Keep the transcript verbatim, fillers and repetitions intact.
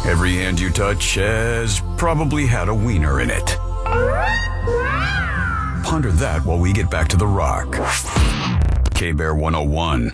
Every hand you touch has probably had a wiener in it. Ponder that while we get back to the rock. K-Bear one oh one.